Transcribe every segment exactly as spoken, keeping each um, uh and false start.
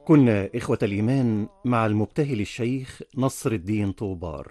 كنا إخوة الإيمان مع المبتهل الشيخ نصر الدين طوبار.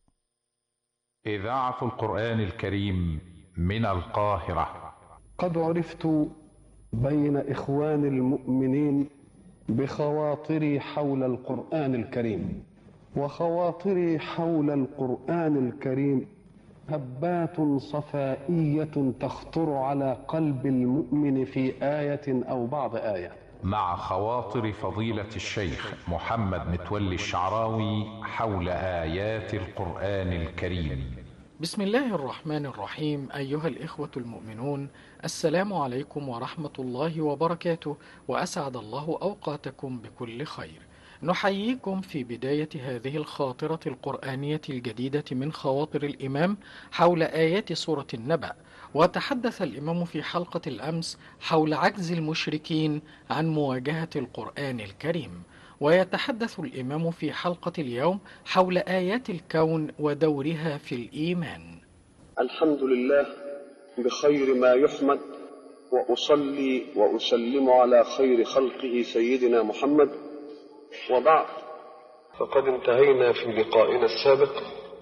إذاعة القرآن الكريم من القاهرة. قد عرفت بين إخوان المؤمنين بخواطري حول القرآن الكريم، وخواطري حول القرآن الكريم هبات صفائية تخطر على قلب المؤمن في آية أو بعض آية. مع خواطر فضيلة الشيخ محمد متولي الشعراوي حول آيات القرآن الكريم. بسم الله الرحمن الرحيم. أيها الإخوة المؤمنون، السلام عليكم ورحمة الله وبركاته، وأسعد الله أوقاتكم بكل خير. نحييكم في بداية هذه الخاطرة القرآنية الجديدة من خواطر الإمام حول آيات سورة النبأ. وتحدث الإمام في حلقة الأمس حول عجز المشركين عن مواجهة القرآن الكريم، ويتحدث الإمام في حلقة اليوم حول آيات الكون ودورها في الإيمان. الحمد لله بخير ما يحمد، وأصلي وأسلم على خير خلقه سيدنا محمد، وبعد، فقد انتهينا في لقائنا السابق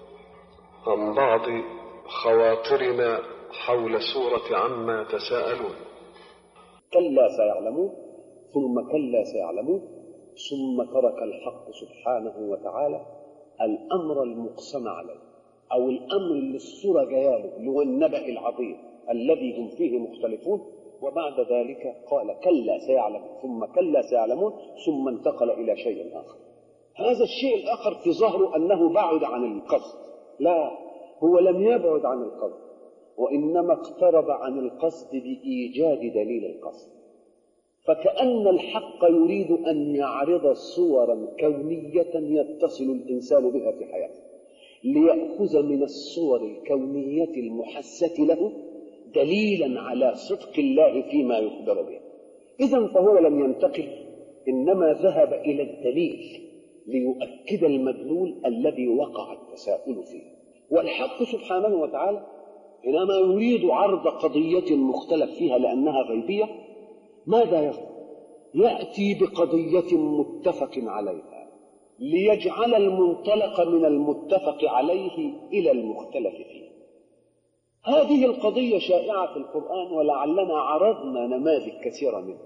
عن بعض خواطرنا حول سورة عما تساءلون. كلا سيعلمون ثم كلا سيعلمون ثم ترك الحق سبحانه وتعالى الأمر المقسم عليه، أو الأمر اللي السورة جاله اللي هو النبأ العظيم الذي هم فيه مختلفون، وبعد ذلك قال كلا سيعلمون ثم كلا سيعلمون ثم انتقل إلى شيء آخر. هذا الشيء الآخر في ظهره أنه بعد عن القصد، لا، هو لم يبعد عن القصد، وإنما اقترب عن القصد بإيجاد دليل القصد. فكأن الحق يريد أن يعرض صورا كونية يتصل الإنسان بها في حياته، ليأخذ من الصور الكونية المحسة له دليلا على صدق الله فيما يخبر به. إذن فهو لم ينتقل، إنما ذهب إلى الدليل ليؤكد المدلول الذي وقع التساؤل فيه. والحق سبحانه وتعالى حينما يريد عرض قضية مختلف فيها لأنها غيبية، ماذا يفعل؟ يأتي بقضية متفق عليها ليجعل المنطلق من المتفق عليه إلى المختلف فيه. هذه القضية شائعة في القرآن، ولعلنا عرضنا نماذج كثيرة منها.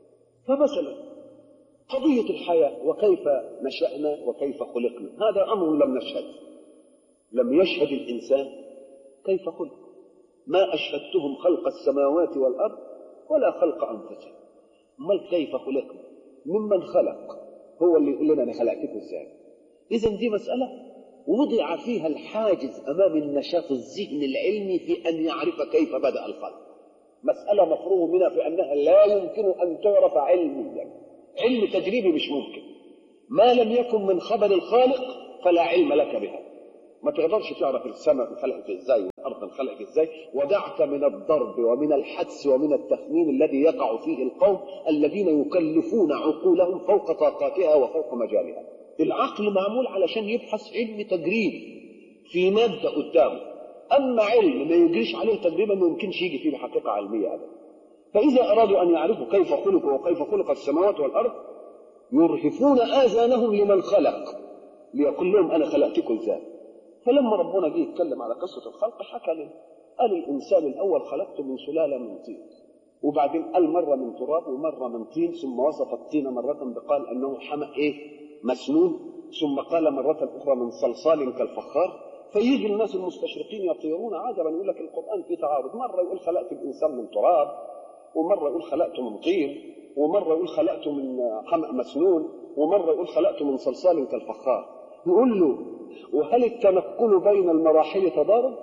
فمثلا قضية الحياة وكيف نشأنا وكيف خلقنا، هذا أمر لم نشهد، لم يشهد الإنسان كيف خلق. ما أشهدتهم خلق السماوات والأرض ولا خلق أنفسهم. ما كيف خلقنا؟ ممن خلق، هو اللي يقول لنا أنا خلقتكم إزاي. إذن دي مسألة وضع فيها الحاجز أمام النشاط الذهني العلمي في أن يعرف كيف بدأ الخلق. مسألة مفروغ منها في أنها لا يمكن أن تعرف علميا، علم تجريبي مش ممكن. ما لم يكن من خبر الخالق فلا علم لك بها. ما تقدرش تعرف السماء انخلقت ازاي والارض انخلقت ازاي، ودعك من الضرب ومن الحدس ومن التخمين الذي يقع فيه القوم الذين يكلفون عقولهم فوق طاقاتها وفوق مجالها. العقل معمول علشان يبحث علم تجريبي في مادة قدامه، اما علم ما يجريش عليه تجربة ما يمكنش يجي فيه بحقيقة علمية ابدا. فاذا ارادوا ان يعرفوا كيف خلقوا وكيف خلق السماوات والارض يرهفون اذانهم لمن خلق ليقول لهم انا خلقتكم ازاي. فلما ربنا جه يتكلم على قصة الخلق حكى لنا، قال الإنسان الأول خلقته من سلالة من طين، وبعدين قال مرة من تراب ومرة من طين، ثم وصف الطين مرة بقال أنه حمأ إيه مسنون، ثم قال مرة أخرى من صلصال كالفخار. فيجي الناس المستشرقين يطيرون عجبا، يقول لك القرآن فيه تعارض، مرة يقول خلقت الإنسان من تراب، ومرة يقول خلقته من طين، ومرة يقول خلقته من حمأ مسنون، ومرة يقول خلقته من صلصال كالفخار. نقول له وهل التنقل بين المراحل تضارب؟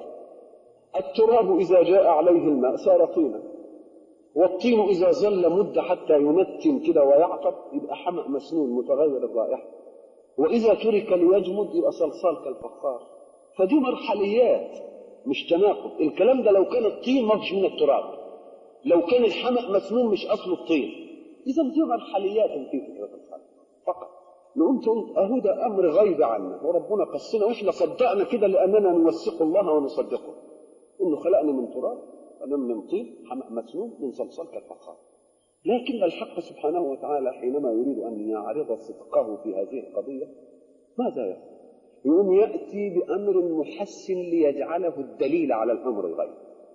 التراب إذا جاء عليه الماء صار طينا، والطين إذا ظل مدة حتى ينتن كده ويعطب يبقى حمأ مسنون متغير الرائحة، وإذا ترك ليجمد يبقى صلصال كالفخار. فدي مرحليات مش تناقض. الكلام ده لو كان الطين ما فيش من التراب، لو كان الحمأ مسنون مش أصل الطين. إذا دي مرحليات في فكرة الخلق فقط. نقوم تقول أهو ده أمر غيب عنا وربنا قصنا وإحنا صدقنا كده لأننا نوثق الله ونصدقه إنه خلقنا من تراب، أنا من طين، حمأ مسنون، من صلصال كالفخار. لكن الحق سبحانه وتعالى حينما يريد أن يعرض صدقه في هذه القضية ماذا يفعل؟ يقوم يأتي بأمر محسن ليجعله الدليل على الأمر الغيب.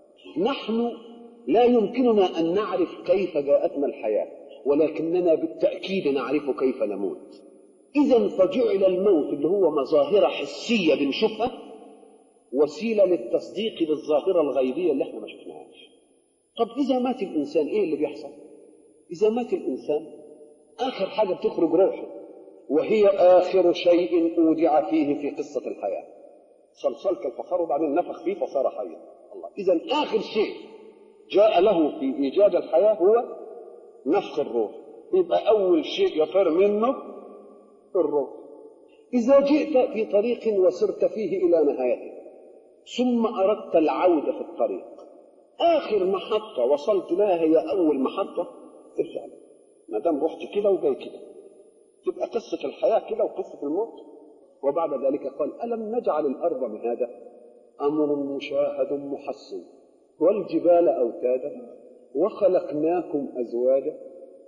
نحن لا يمكننا أن نعرف كيف جاءتنا الحياة، ولكننا بالتأكيد نعرف كيف نموت. إذن فجعل الموت اللي هو مظاهر حسية بنشوفها وسيلة للتصديق بالظاهرة الغيبية اللي احنا ما شفناهاش. طب إذا مات الإنسان إيه اللي بيحصل؟ إذا مات الإنسان آخر حاجة بتخرج روحه، وهي آخر شيء أودع فيه في قصة الحياة. صلصال كالفخار وبعدين نفخ فيه فصار حيا. الله، إذن آخر شيء جاء له في إيجاد الحياة هو نفخ الروح. يبقى أول شيء يفر منه الروح. إذا جئت في طريق وسرت فيه إلى نهايته ثم أردت العودة في الطريق، آخر محطة وصلت لها هي أول محطة، ترجع لها. ما دام رحت كده وجاي كده، تبقى قصة الحياة كده وقصة الموت. وبعد ذلك قال: ألم نجعل الأرض مهادا؟ أمر مشاهد محسن، والجبال أوتادا، وخلقناكم أزواجا،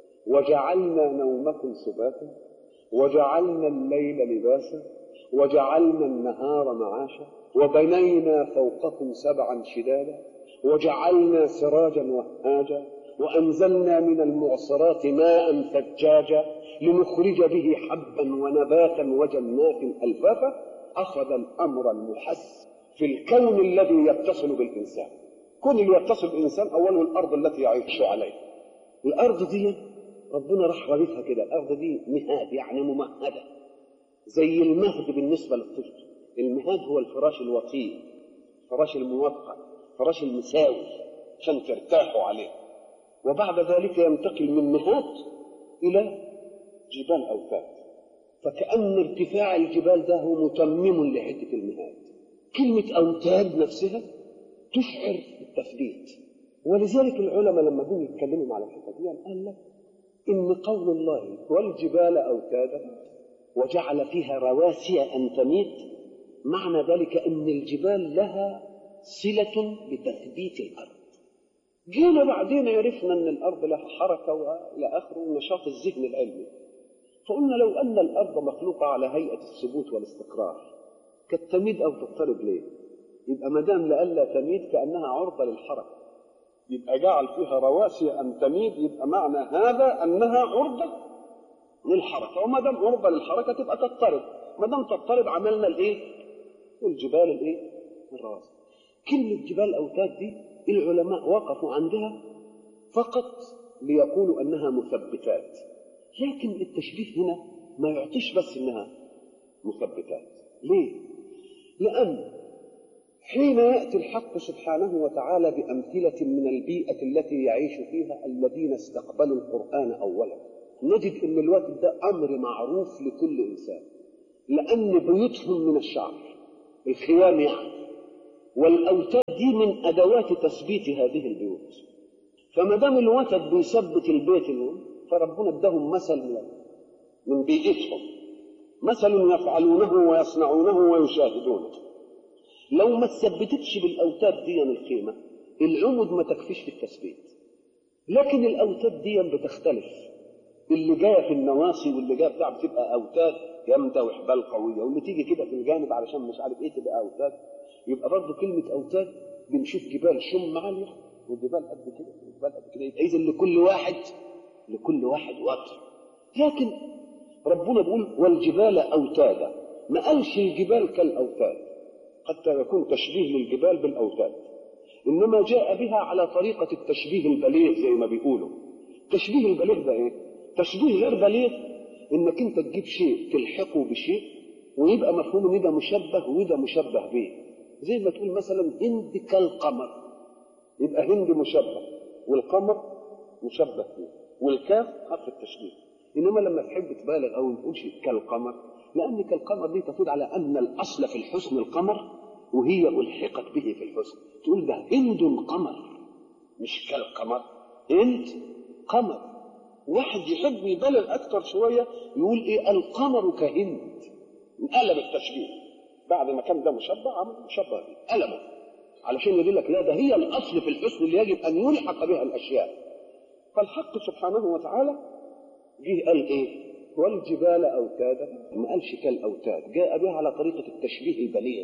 وجعلنا نومكم سباتا، وجعلنا الليل لباسا، وجعلنا النهار معاشا، وبنينا فوقكم سبعا شدادا، وجعلنا سراجا وهاجا، وأنزلنا من المعصرات ماء ثجاجا لنخرج به حبا ونباتا وجنات ألفافا. أخذ الأمر المحس في الكون الذي يتصل بالإنسان. كون اللي يتصل بالإنسان أوله الأرض التي يعيش عليها. الأرض دي ربنا راح رابطها كده، الأرض دي مهاد يعني ممهدة زي المهد بالنسبة للطفل. المهاد هو الفراش الوطيء، الفراش الموقع، الفراش المساوي عشان ترتاحوا عليه. وبعد ذلك ينتقل من مهاد إلى جبال أوتاد، فكأن ارتفاع الجبال ده هو متمم لحدة المهاد. كلمة أوتاد نفسها تشعر بالتثبيت. ولذلك العلماء لما جم يتكلموا على الحته دي قال لك إن قول الله والجبال أوتادا وجعل فيها رواسي أن تميت، معنى ذلك أن الجبال لها صلة بتثبيت الأرض. جينا بعدين عرفنا أن الأرض لها حركة وإلى آخره ونشاط الذهن العلمي، فقلنا لو أن الأرض مخلوقة على هيئة الثبوت والاستقرار كانت تميد أو تضطرب ليه؟ يبقى ما دام لألا تميد كأنها عرضة للحركة، يبقى جعل فيها رواسي أن تميد، يبقى معنى هذا أنها عرضة للحركة، وما دام عرضة للحركة تبقى تضطرب. ما دام تضطرب عملنا الإيه؟ الجبال الإيه؟ الرواسي. كلمة جبال أوتاد دي العلماء وقفوا عندها فقط ليقولوا أنها مثبتات، لكن التشبيه هنا ما يعطيش بس أنها مثبتات. ليه؟ لأن حين يأتي الحق سبحانه وتعالى بأمثلة من البيئة التي يعيش فيها الذين استقبلوا القرآن أولا، نجد أن الوقت ده أمر معروف لكل إنسان، لأن بيوتهم من الشعر، الخيام يعني، والأوتاد دي من أدوات تثبيت هذه البيوت. فما دام الوتد بيثبت البيت فربنا ادهم مثل من بيئتهم، مثل يفعلونه ويصنعونه ويشاهدونه. لو ما تثبتتش بالأوتاد دي الخيمة، العمد ما تكفيش في التثبيت. لكن الأوتاد دي بتختلف، اللي جايه في النواصي واللي جايه بتاع بتبقى أوتاد جامدة وحبال قوية، واللي تيجي كده في الجانب علشان مش عارف ايه تبقى أوتاد. يبقى برضه كلمة أوتاد بنشوف جبال شم عالية وجبال قد كده وجبال قد كده، يبقى إذا لكل واحد لكل واحد وطن. لكن ربنا بيقول والجبال أوتادا، ما قالش الجبال كالأوتاد حتى يكون تشبيه للجبال بالأوتاد، إنما جاء بها على طريقة التشبيه البليغ زي ما بيقولوا. تشبيه البليغ ده إيه؟ تشبيه غير بليغ إنك أنت تجيب شيء تلحقه بشيء ويبقى مفهوم إن ده مشبه وده مشبه به. زي ما تقول مثلا هند كالقمر، يبقى هند مشبه والقمر مشبه به، والكاف حرف التشبيه. إنما لما تحب تبالغ أو تقول شيء كالقمر، لأن كالقمر دي تفيد على أن الأصل في الحسن القمر وهي ألحقت به في الحسن. تقول ده هند قمر مش كالقمر، هند قمر. واحد يحب يبالغ أكتر شوية يقول إيه القمر كهند، قلب التشبيه بعد ما كان ده مشبه عمل مشبه به قلبه علشان يقول لك لا ده هي الأصل في الحسن اللي يجب أن يلحق بها الأشياء. فالحق سبحانه وتعالى جه قال ايه؟ والجبال اوتادا، ما قالش كالاوتاد، جاء بها على طريقه التشبيه البليغ،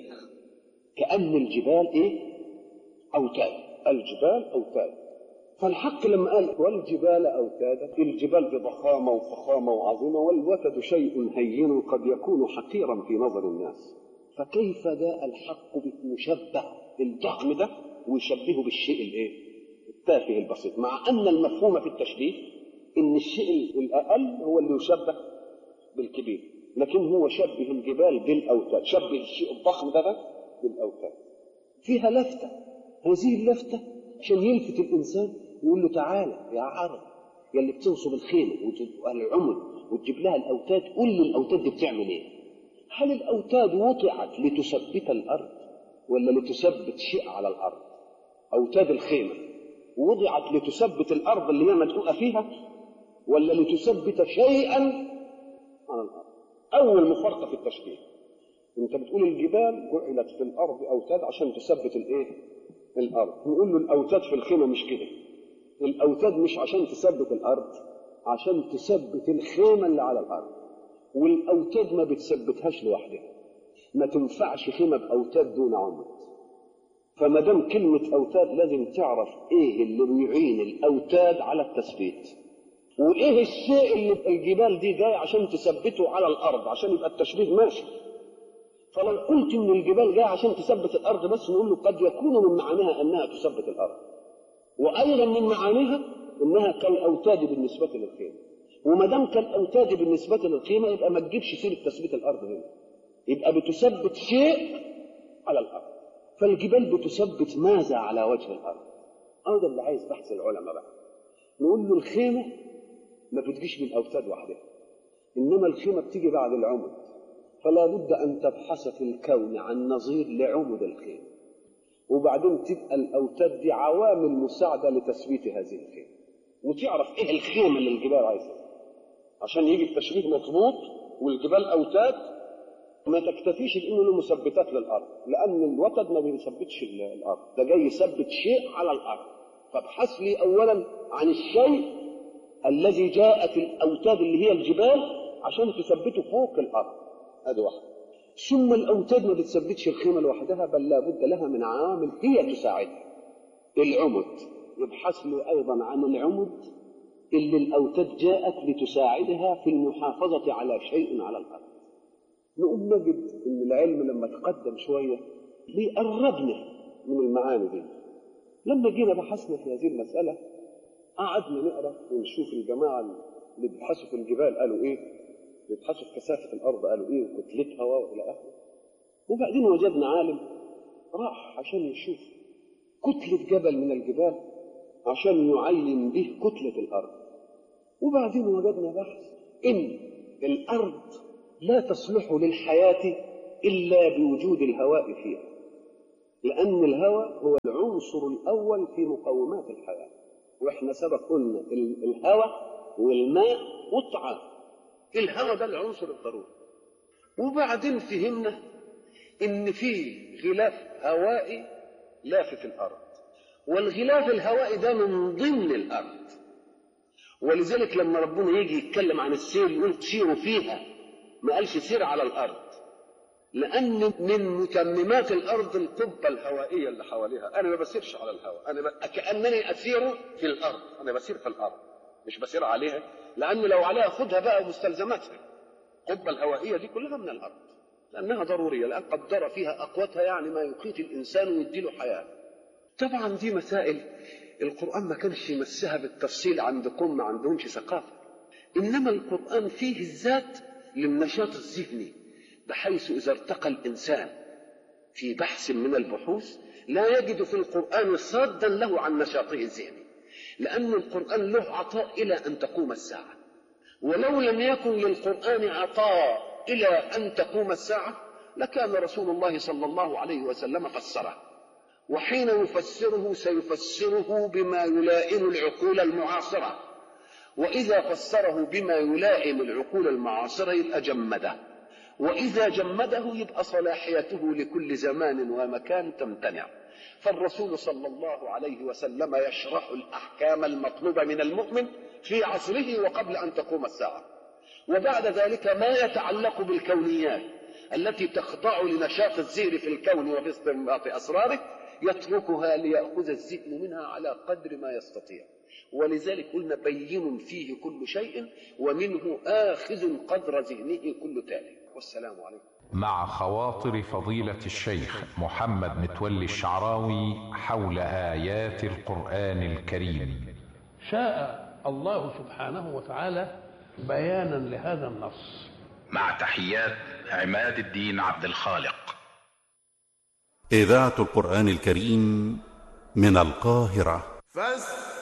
كأن الجبال ايه؟ اوتاد، الجبال اوتاد. فالحق لما قال والجبال اوتادا، الجبال بضخامه وفخامه وعظيمه، والوتد شيء هين قد يكون حقيرا في نظر الناس، فكيف جاء الحق بالمشبه الضخم ده ويشبهه بالشيء الايه؟ التافه البسيط، مع ان المفهوم في التشبيه ان الشيء الاقل هو اللي يشبه بالكبير، لكن هو شبه الجبال بالاوتاد، شبه الشيء الضخم ده بالاوتاد. فيها لفته، هذه اللفته عشان يلفت الانسان يقول له تعالى يا عرب يا اللي بتنصب الخيمه والعمد وتجيب لها الاوتاد، قول لي الاوتاد دي بتعمل ايه؟ هل الاوتاد وضعت لتثبت الارض ولا لتثبت شيء على الارض؟ اوتاد الخيمه وضعت لتثبت الارض اللي هي مدقوقه فيها ولا لتثبت شيئا على الارض؟ اول مفارقه في التشبيه، انت بتقول الجبال جعلت في الارض اوتاد عشان تثبت الايه؟ الارض. نقول له الاوتاد في الخيمه مش كده، الاوتاد مش عشان تثبت الارض، عشان تثبت الخيمه اللي على الارض، والاوتاد ما بتثبتهاش لوحدها، ما تنفعش خيمه باوتاد دون عمد. فما دام كلمه اوتاد لازم تعرف ايه اللي بيعين الاوتاد على التثبيت، وايه الشيء اللي الجبال دي جاي عشان تثبته على الارض عشان يبقى التشبيه ماشي. فلو قلت ان الجبال جايه عشان تثبت الارض بس، نقول له قد يكون من معانيها انها تثبت الارض، وايضا من معانيها انها كالاوتاد بالنسبه للخيمه. وما دام كالاوتاد بالنسبه للخيمه يبقى ما تجيبش سيره تثبيت الارض هنا، يبقى بتثبت شيء على الارض. فالجبال بتثبت ماذا على وجه الارض؟ هذا اللي عايز بحث العلماء بقى. نقول له الخيمه ما بتجيش بالاوتاد وحدها، انما الخيمه بتيجي بعد العمد، فلا بد ان تبحث في الكون عن نظير لعمد الخيمه، وبعدين تبقى الاوتاد دي عوامل مساعده لتثبيت هذه الخيمه، وتعرف ايه الخيمه اللي الجبال عايزها عشان يجي التشبيه مضبوط. والجبال اوتاد ما تكتفيش بانه له مثبتات للارض، لان الوتد ما بيثبتش الارض، ده جاي يثبت شيء على الارض. فابحث لي اولا عن الشيء الذي جاءت الاوتاد اللي هي الجبال عشان تثبته فوق الارض، هذا واحد. ثم الاوتاد ما بتثبتش الخيمه لوحدها، بل لا بد لها من عوامل هي تساعدها. العمد، يبحث له ايضا عن العمد اللي الاوتاد جاءت لتساعدها في المحافظه على شيء على الارض. نقوم نجد ان العلم لما تقدم شويه بيقربنا من المعاني دي. لما جينا بحثنا في هذه المساله قعدنا نقرا ونشوف الجماعه اللي بيبحثوا في الجبال قالوا ايه، بيبحثوا في كثافه الارض قالوا ايه، وكتلتها والى اخره. وبعدين وجدنا عالم راح عشان يشوف كتله جبل من الجبال عشان يعين به كتله الارض. وبعدين وجدنا بحث ان الارض لا تصلح للحياه الا بوجود الهواء فيها، لان الهواء هو العنصر الاول في مقومات الحياه. واحنا سبق قلنا الهواء والماء والطعام، الهواء ده العنصر الضروري. وبعدين فهمنا ان في غلاف هوائي لافف الارض، والغلاف الهوائي ده من ضمن الارض. ولذلك لما ربنا يجي يتكلم عن السير يقول سيروا فيها، ما قالش سير على الارض، لان من متممات الارض القبه الهوائيه اللي حواليها. انا ما بسيرش على الهواء، انا ب... كانني اسير في الارض، انا بسير في الارض مش بسير عليها، لان لو عليها خدها بقى ومستلزماتها. القبه الهوائيه دي كلها من الارض لانها ضروريه، لان قدر فيها اقواتها يعني ما يقيت الانسان ويديله حياه. طبعا دي مسائل القران ما كانش يمسها بالتفصيل عند قوم ما عندهمش ثقافه، انما القران فيه الذات للنشاط الذهني، بحيث إذا ارتقى الإنسان في بحث من البحوث لا يجد في القرآن صادا له عن نشاطه الذهني، لأن القرآن له عطاء إلى أن تقوم الساعة. ولو لم يكن للقرآن عطاء إلى أن تقوم الساعة لكان رسول الله صلى الله عليه وسلم فسره، وحين يفسره سيفسره بما يلائم العقول المعاصرة، وإذا فسره بما يلائم العقول المعاصرة يبقى جمده، وإذا جمده يبقى صلاحيته لكل زمان ومكان تمتنع. فالرسول صلى الله عليه وسلم يشرح الأحكام المطلوبة من المؤمن في عصره وقبل أن تقوم الساعة. وبعد ذلك ما يتعلق بالكونيات التي تخضع لنشاط الذهن في الكون وفي استنباط أسراره يتركها ليأخذ الذهن منها على قدر ما يستطيع. ولذلك قلنا بين فيه كل شيء ومنه آخذ قدر ذهنه كل تالي. والسلام عليكم. مع خواطر فضيلة الشيخ محمد متولي الشعراوي حول آيات القرآن الكريم. شاء الله سبحانه وتعالى بيانا لهذا النص. مع تحيات عماد الدين عبد الخالق. إذاعة القرآن الكريم من القاهرة. فاستمعوا